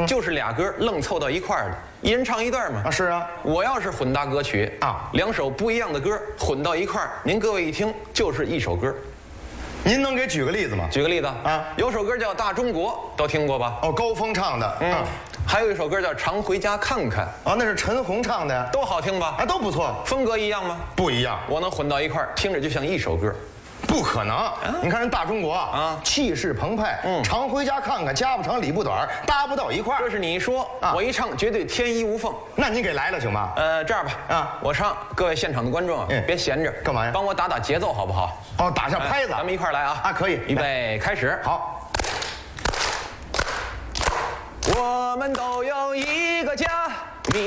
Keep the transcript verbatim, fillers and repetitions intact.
就是俩歌愣凑到一块儿的，一人唱一段嘛。 啊，是啊。 我要是混搭歌曲啊， 两首不一样的歌混到一块儿，您各位一听就是一首歌。 您能给举个例子吗？ 举个例子啊， 有首歌叫《大中国》，都听过吧？ 哦，高峰唱的。 嗯，还有一首歌叫《常回家看看》。 啊，那是陈红唱的呀， 都好听吧？ 啊，都不错。 风格一样吗？ 不一样。 我能混到一块儿，听着就像一首歌。 不可能！你看人大中国啊， 啊， 气势澎湃， 嗯， 常回家看看，家不长里不短，搭不到一块儿。 这是你一说， 啊， 我一唱绝对天衣无缝。 那您给来了行吗？ 呃，这样吧， 啊， 我唱，各位现场的观众啊， 嗯， 别闲着， 干嘛呀？ 帮我打打节奏好不好？ 哦，打下拍子， 咱们一块儿来啊！ 啊，可以。 预备，开始。 好。 我们都有一个家。